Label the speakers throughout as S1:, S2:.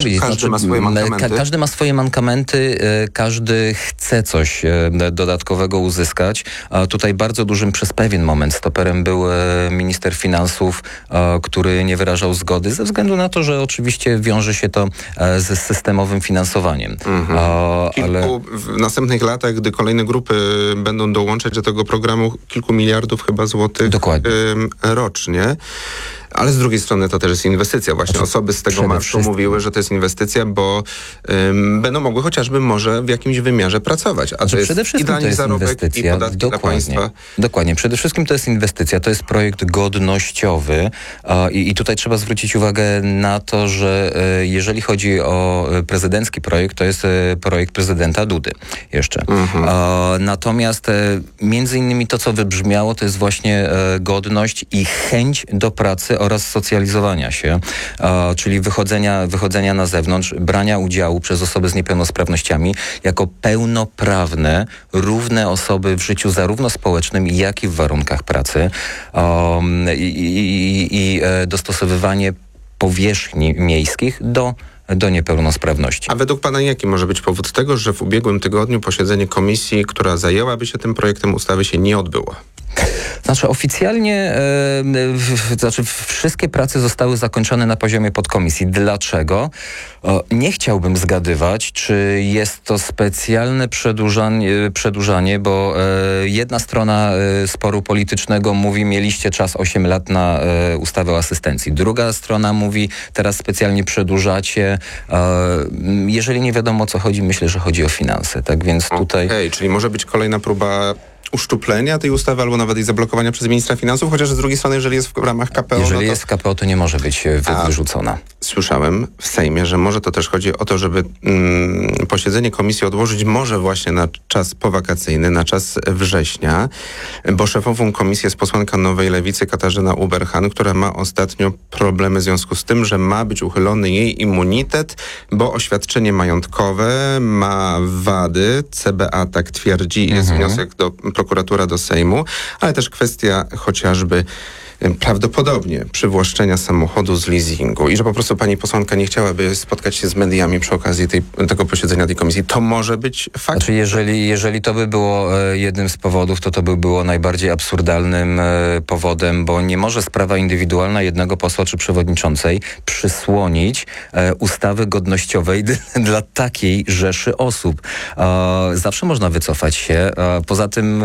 S1: powiedzieć?
S2: Każdy ma swoje mankamenty.
S1: Każdy ma swoje mankamenty, każdy chce coś dodatkowego uzyskać. Tutaj bardzo dużym przez pewien moment stoperem był minister finansów, który nie wyrażał zgody ze względu na to, że oczywiście wiąże się to z systemowym finansowaniem.
S2: W następnych latach, gdy kolejne grupy będą dołączać do tego programu, kilku miliardów chyba złotych rocznie. Ale z drugiej strony to też jest inwestycja. Właśnie osoby z tego marszu mówiły, że to jest inwestycja, bo będą mogły chociażby może w jakimś wymiarze pracować. A to jest
S1: przede wszystkim to jest inwestycja.
S2: I podatki dla państwa.
S1: Dokładnie. Przede wszystkim to jest inwestycja. To jest projekt godnościowy i tutaj trzeba zwrócić uwagę na to, że jeżeli chodzi o prezydencki projekt, to jest projekt prezydenta Dudy jeszcze. Natomiast między innymi to, co wybrzmiało, to jest właśnie godność i chęć do pracy oraz socjalizowania się, czyli wychodzenia na zewnątrz, brania udziału przez osoby z niepełnosprawnościami jako pełnoprawne, równe osoby w życiu zarówno społecznym, jak i w warunkach pracy i dostosowywanie powierzchni miejskich do niepełnosprawności.
S2: A według pana jaki może być powód tego, że w ubiegłym tygodniu posiedzenie komisji, która zajęłaby się tym projektem ustawy, się nie odbyło?
S1: Znaczy oficjalnie, wszystkie prace zostały zakończone na poziomie podkomisji. Dlaczego? Nie chciałbym zgadywać, czy jest to specjalne przedłużanie, bo jedna strona sporu politycznego mówi, mieliście czas 8 lat na ustawę o asystencji. Druga strona mówi, teraz specjalnie przedłużacie. Jeżeli nie wiadomo, o co chodzi, myślę, że chodzi o finanse. Tak więc tutaj...
S2: Czyli może być kolejna próba uszczuplenia tej ustawy albo nawet jej zablokowania przez ministra finansów, chociaż z drugiej strony, jeżeli jest w ramach KPO...
S1: Jeżeli jest w KPO, to nie może być wyrzucona.
S2: Słyszałem w Sejmie, że może to też chodzi o to, żeby posiedzenie komisji odłożyć może właśnie na czas powakacyjny, na czas września, bo szefową komisji jest posłanka Nowej Lewicy Katarzyna Uberhan, która ma ostatnio problemy w związku z tym, że ma być uchylony jej immunitet, bo oświadczenie majątkowe ma wady. CBA tak twierdzi, jest wniosek do prokuratura do Sejmu, ale też kwestia chociażby prawdopodobnie przywłaszczenia samochodu z leasingu i że po prostu pani posłanka nie chciałaby spotkać się z mediami przy okazji tego posiedzenia tej komisji. To może być fakt?
S1: Znaczy, jeżeli to by było jednym z powodów, to by było najbardziej absurdalnym powodem, bo nie może sprawa indywidualna jednego posła czy przewodniczącej przysłonić ustawy godnościowej dla takiej rzeszy osób. Zawsze można wycofać się. Poza tym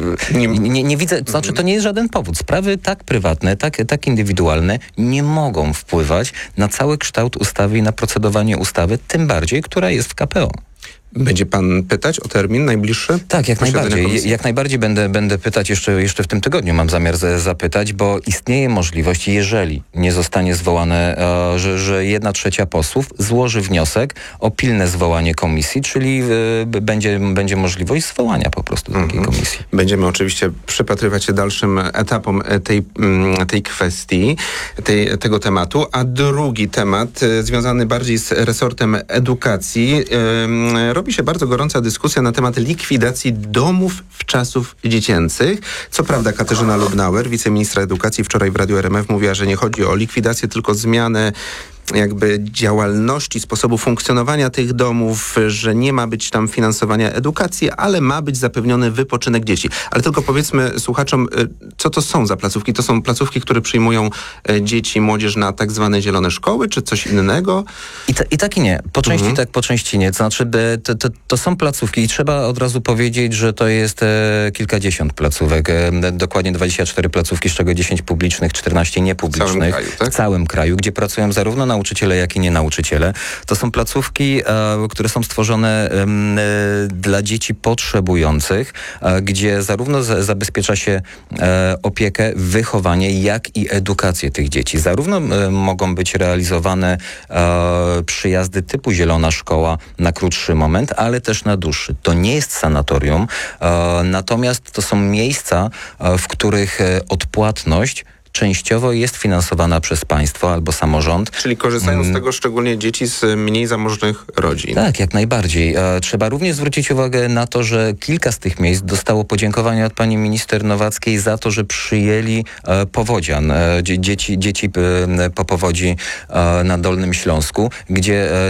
S1: nie widzę, to znaczy to nie jest żaden powód. Sprawy tak prywatne, tak indywidualne nie mogą wpływać na cały kształt ustawy i na procedowanie ustawy, tym bardziej, która jest w KPO.
S2: Będzie pan pytać o termin najbliższy?
S1: Tak, jak najbardziej. Jak najbardziej będę pytać jeszcze w tym tygodniu mam zamiar zapytać, bo istnieje możliwość, jeżeli nie zostanie zwołane, że 1/3 posłów złoży wniosek o pilne zwołanie komisji, czyli będzie możliwość zwołania po prostu takiej komisji.
S2: Będziemy oczywiście przypatrywać się dalszym etapom tej kwestii, tego tematu, a drugi temat związany bardziej z resortem edukacji. Robi się bardzo gorąca dyskusja na temat likwidacji domów wczasów dziecięcych. Co prawda Katarzyna Lubnauer, wiceministra edukacji, wczoraj w Radiu RMF mówiła, że nie chodzi o likwidację, tylko zmianę jakby działalności, sposobu funkcjonowania tych domów, że nie ma być tam finansowania edukacji, ale ma być zapewniony wypoczynek dzieci. Ale tylko powiedzmy słuchaczom, co to są za placówki? To są placówki, które przyjmują dzieci i młodzież na tak zwane zielone szkoły, czy coś innego?
S1: I tak i nie. Po części tak, po części nie. To znaczy, to są placówki i trzeba od razu powiedzieć, że to jest kilkadziesiąt placówek. Dokładnie 24 placówki, z czego 10 publicznych, 14 niepublicznych.
S2: W całym kraju, tak?
S1: W całym kraju, gdzie pracują zarówno nauczyciele, jak i nienauczyciele. To są placówki, które są stworzone dla dzieci potrzebujących, gdzie zarówno zabezpiecza się opiekę, wychowanie, jak i edukację tych dzieci. Zarówno mogą być realizowane przyjazdy typu zielona szkoła na krótszy moment, ale też na dłuższy. To nie jest sanatorium, natomiast to są miejsca, w których odpłatność częściowo jest finansowana przez państwo albo samorząd.
S2: Czyli korzystają z tego szczególnie dzieci z mniej zamożnych rodzin.
S1: Tak, jak najbardziej. Trzeba również zwrócić uwagę na to, że kilka z tych miejsc dostało podziękowania od pani minister Nowackiej za to, że przyjęli powodzian, dzieci po powodzi na Dolnym Śląsku, gdzie